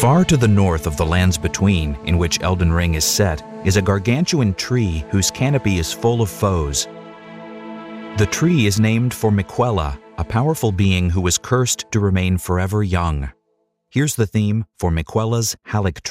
Far to the north of the Lands Between, in which Elden Ring is set, is a gargantuan tree whose canopy is full of foes. The tree is named for Miquella, a powerful being who was cursed to remain forever young. Here's the theme for Miquella's Haligtree.